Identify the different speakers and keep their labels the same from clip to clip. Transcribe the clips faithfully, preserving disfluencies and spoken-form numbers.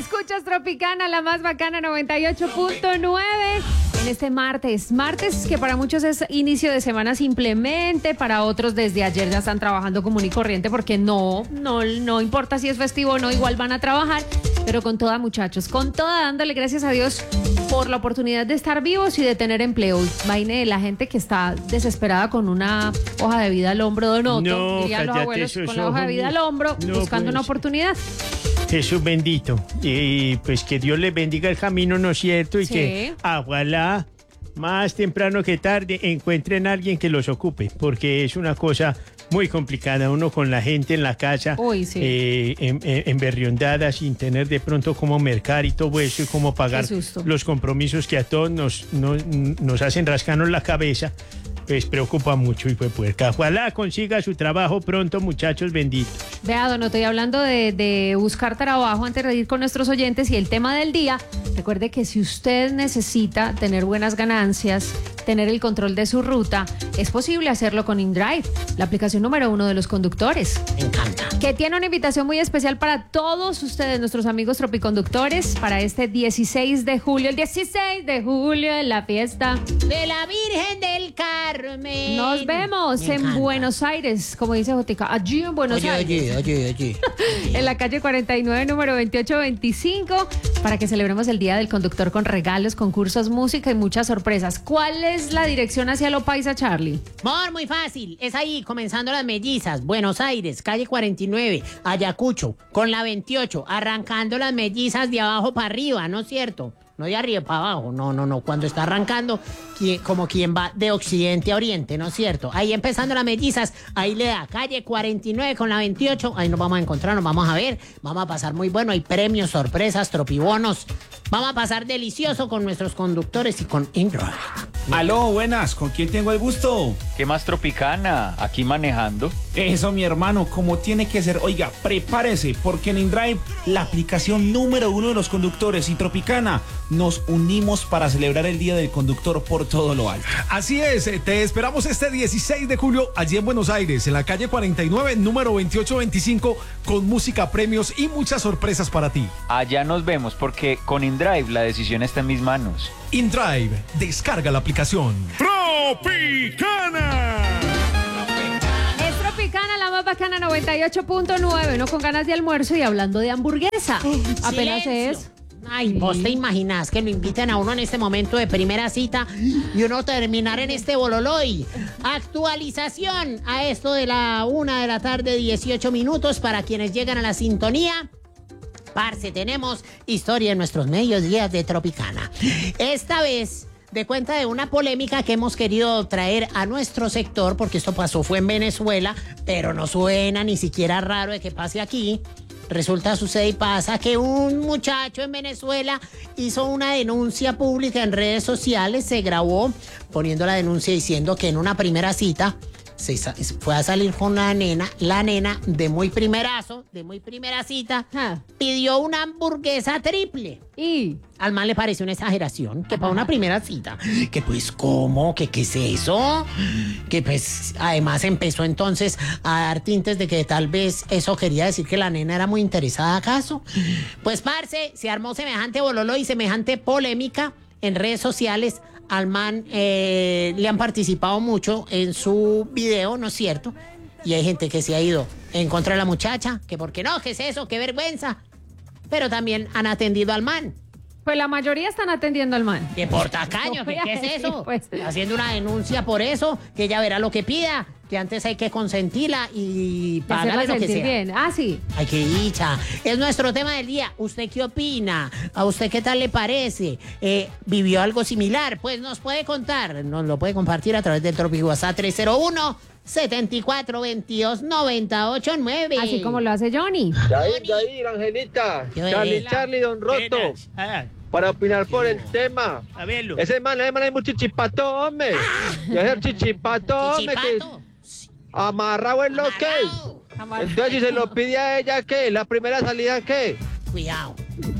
Speaker 1: Escuchas Tropicana, la más bacana, noventa y ocho punto nueve. En este martes, martes que para muchos es inicio de semana simplemente, para otros desde ayer ya están trabajando común y corriente porque no, no, no importa si es festivo o no, igual van a trabajar, pero con toda, muchachos, con toda, dándole gracias a Dios por la oportunidad de estar vivos y de tener empleo. Imagine la gente que está desesperada con una hoja de vida al hombro, Don Otto,
Speaker 2: no,
Speaker 1: dirían los abuelos, con la hoja de vida al hombro,
Speaker 2: no,
Speaker 1: buscando
Speaker 2: pues,
Speaker 1: una oportunidad.
Speaker 2: Jesús bendito. Y pues que Dios les bendiga el camino, ¿no es cierto? Y
Speaker 1: sí.
Speaker 2: que ojalá más temprano que tarde encuentren a alguien que los ocupe, porque es una cosa muy complicada, uno con la gente en la casa,
Speaker 1: Uy, sí.
Speaker 2: eh, en, en, emberriondada, sin tener de pronto cómo mercar y todo eso, y cómo pagar los compromisos que a todos nos, nos, nos hacen rascarnos la cabeza. Pues preocupa mucho y fue puerca. Ojalá consiga su trabajo pronto, muchachos benditos.
Speaker 1: Vea, Don Otto, y hablando de, de buscar trabajo, antes de ir con nuestros oyentes y el tema del día, recuerde que si usted necesita tener buenas ganancias, tener el control de su ruta, es posible hacerlo con InDrive, la aplicación número uno de los conductores.
Speaker 3: Me encanta.
Speaker 1: Que tiene una invitación muy especial para todos ustedes, nuestros amigos tropiconductores, para este dieciséis de julio. El dieciséis de julio en la fiesta
Speaker 3: de la Virgen del Carmen.
Speaker 1: Nos vemos
Speaker 3: Me
Speaker 1: en
Speaker 3: encanta.
Speaker 1: Buenos Aires, como dice Jotica, allí en Buenos
Speaker 3: Oye,
Speaker 1: Aires.
Speaker 3: oye, oye, oye.
Speaker 1: En la calle cuarenta y nueve, número veintiocho veinticinco, para que celebremos el Día del Conductor con regalos, concursos, música y muchas sorpresas. ¿Cuál es la dirección hacia Lo Paisa, Charlie?
Speaker 3: Amor, muy fácil. Es ahí, comenzando las mellizas. Buenos Aires, calle cuarenta y nueve, Ayacucho, con la veintiocho, arrancando las mellizas de abajo para arriba, ¿no es cierto? No de arriba para abajo, no, no, no. Cuando está arrancando, qui- como quien va de occidente a oriente, ¿no es cierto? Ahí empezando las mellizas, ahí le da calle cuarenta y nueve con la veintiocho. Ahí nos vamos a encontrar, nos vamos a ver. Vamos a pasar muy bueno. Hay premios, sorpresas, tropibonos. Vamos a pasar delicioso con nuestros conductores y con InDrive.
Speaker 4: Aló, buenas, ¿con quién tengo el gusto?
Speaker 5: ¿Qué más Tropicana? Aquí manejando.
Speaker 4: Eso, mi hermano, como tiene que ser. Oiga, prepárese, porque en InDrive, la aplicación número uno de los conductores y Tropicana, nos unimos para celebrar el Día del Conductor por todo lo alto.
Speaker 6: Así es, te esperamos este dieciséis de julio allí en Buenos Aires, en la calle cuarenta y nueve, número veintiocho veinticinco, con música, premios y muchas sorpresas para ti.
Speaker 5: Allá nos vemos porque con InDrive la decisión está en mis manos.
Speaker 6: InDrive, descarga la aplicación.
Speaker 2: ¡Tropicana!
Speaker 1: Es Tropicana, la más bacana, noventa y ocho punto nueve. Uno con ganas de almuerzo y hablando de hamburguesa. Apenas
Speaker 3: Silencio.
Speaker 1: es.
Speaker 3: Ay, vos te imaginas que lo inviten a uno en este momento de primera cita y uno terminar en este bololoy. Actualización a esto de la una de la tarde, dieciocho minutos, para quienes llegan a la sintonía. Parce, tenemos historia en nuestros medios días de Tropicana. Esta vez, de cuenta de una polémica que hemos querido traer a nuestro sector, porque esto pasó, fue en Venezuela, pero no suena ni siquiera raro de que pase aquí. Resulta, sucede y pasa que un muchacho en Venezuela hizo una denuncia pública en redes sociales, se grabó poniendo la denuncia diciendo que en una primera cita se sa- fue a salir con la nena, la nena de muy primerazo, de muy primera cita,
Speaker 1: Ah.
Speaker 3: pidió una hamburguesa triple.
Speaker 1: Y
Speaker 3: Al man le pareció una exageración, que para una primera cita, que pues, ¿cómo? ¿Que qué es eso? Que pues, además empezó entonces a dar tintes de que tal vez eso quería decir que la nena era muy interesada, ¿acaso? Pues, parce, se armó semejante bololo y semejante polémica en redes sociales. Al man eh, le han participado mucho en su video, ¿no es cierto? Y hay gente que se ha ido en contra de la muchacha, que por qué no, ¿qué es eso? ¡Qué vergüenza! Pero también han atendido al man.
Speaker 1: pues la mayoría están atendiendo al man.
Speaker 3: Que por tacaño,
Speaker 1: No voy
Speaker 3: ¿qué,
Speaker 1: a
Speaker 3: qué es
Speaker 1: decir,
Speaker 3: eso?
Speaker 1: pues.
Speaker 3: Haciendo una denuncia por eso, que ella verá lo que pida, que antes hay que consentirla y
Speaker 1: Hacerla
Speaker 3: pagarle lo que
Speaker 1: sentir
Speaker 3: sea.
Speaker 1: bien. Ah, sí.
Speaker 3: Ay, qué dicha. Es nuestro tema del día. ¿Usted qué opina? ¿A usted qué tal le parece? Eh, ¿Vivió algo similar? Pues nos puede contar. Nos lo puede compartir a través del Tropic WhatsApp tres cero uno, siete cuatro dos dos, nueve ocho nueve.
Speaker 1: Así como lo hace Johnny.
Speaker 7: Yair, Yair, Angelita,
Speaker 3: Yo,
Speaker 7: Charlie,
Speaker 3: eh,
Speaker 7: Charlie, Don Roto,
Speaker 2: Buenas. Ah,
Speaker 7: para opinar por el tema.
Speaker 2: a verlo.
Speaker 7: Ese man, ese man es muy chichipato, hombre. Ya es el chichipato, hombre, que
Speaker 3: Chichipato.
Speaker 7: amarrado en lo que.
Speaker 3: Amarrado.
Speaker 7: Entonces, si se lo pide a ella, ¿qué? ¿La primera salida qué?
Speaker 3: Cuidado.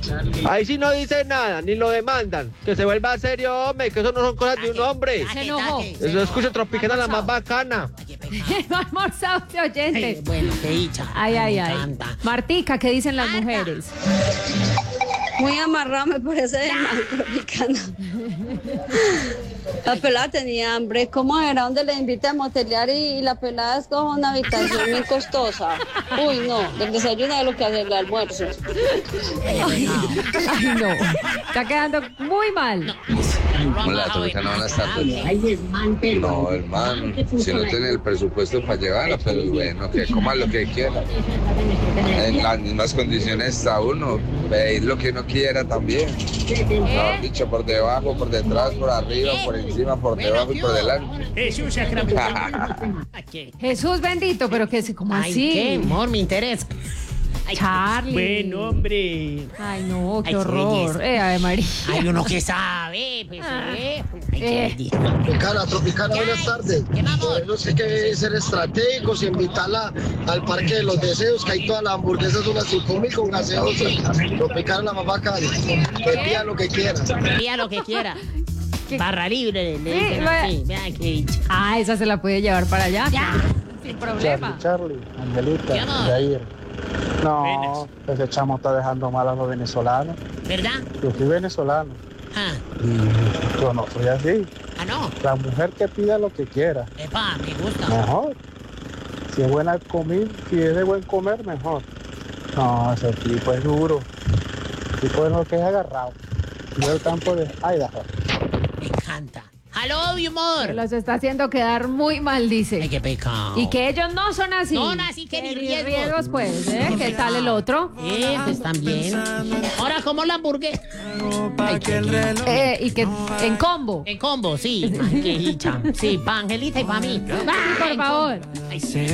Speaker 7: Ahí sí no dice nada, ni lo demandan. Que se vuelva serio, hombre, que eso no son cosas de un hombre.
Speaker 1: Se enojó.
Speaker 7: Eso escucha Tropicana la más bacana.
Speaker 1: No ha almorzado de oyente.
Speaker 3: Bueno, qué dicha.
Speaker 1: Ay, ay,
Speaker 3: Me
Speaker 1: ay.
Speaker 3: encanta.
Speaker 1: Martica, ¿qué dicen las
Speaker 3: Marta.
Speaker 1: mujeres?
Speaker 8: Muy amarrado me parece de mal, Tropicana. La pelada tenía hambre. ¿Cómo era? ¿Dónde le invité a motelear y, y la pelada escoge una habitación muy costosa? Uy, no, del desayuno de lo que hace el almuerzo.
Speaker 1: Ay, ay, no. Está quedando muy mal.
Speaker 9: Hola, Tropicana, buenas tardes. No, hermano, si no tiene el presupuesto para llevarla, pero bueno, que coma lo que quiera. En las mismas condiciones está uno, pedir lo que uno quiera también. Mejor dicho, por debajo, por detrás, por arriba, por encima, por debajo y por delante.
Speaker 2: Jesús sacramento.
Speaker 1: Jesús bendito, pero que como
Speaker 3: Ay,
Speaker 1: así.
Speaker 3: qué amor, me interesa. Ay,
Speaker 1: Charlie.
Speaker 2: Bueno, hombre.
Speaker 1: Ay, no, qué
Speaker 3: Ay, qué
Speaker 1: horror.
Speaker 3: belleza.
Speaker 1: Eh, Ave María.
Speaker 3: Hay uno que sabe, pues, eh. Ay, qué
Speaker 1: Eh.
Speaker 3: belleza.
Speaker 10: Tropicana, Tropicana, buenas tardes.
Speaker 3: ¿Qué vamos?
Speaker 10: Por eso sí que hay ser estratégicos y invitarla al Parque de los Deseos, que hay todas las hamburguesas, unas cinco mil con gaseosa. Tropicana, la más bacana. Que pida lo que quiera.
Speaker 3: Pida lo que quiera. Barra libre, le
Speaker 1: Sí,
Speaker 3: dicen
Speaker 1: lo-
Speaker 3: así. Vean que...
Speaker 1: Ah, esa se la puede llevar para allá. Sin problema.
Speaker 10: Charlie, Angelita,
Speaker 3: ¿Qué amor?
Speaker 10: Yair. No,
Speaker 2: Buenas.
Speaker 10: ese chamo está dejando mal a los venezolanos.
Speaker 3: ¿Verdad?
Speaker 10: Yo soy venezolano
Speaker 3: Ah,
Speaker 10: y yo no soy así.
Speaker 3: ah, no.
Speaker 10: La mujer que pida lo que quiera,
Speaker 3: Epa, me gusta.
Speaker 10: mejor. Si es buena comida, si es de buen comer, mejor. No, ese tipo es duro. El tipo es lo que es agarrado. Yo el campo de Idaho.
Speaker 3: Me encanta. ¡Aló, mi amor!
Speaker 1: Los está haciendo quedar muy mal, dice.
Speaker 3: Ay, qué pecado.
Speaker 1: Y que ellos no son así.
Speaker 3: No, no, así que ni riesgos.
Speaker 1: riesgos, pues, ¿eh? ¿Qué tal el otro?
Speaker 3: Eh, pues también. Ahora, ¿cómo la hamburguesa? Ay, qué lindo.
Speaker 1: Eh, y que en combo.
Speaker 3: En combo, sí. Qué dicha. Sí, pa' Angelita y pa' mí.
Speaker 1: Por favor.
Speaker 3: Ay, sí.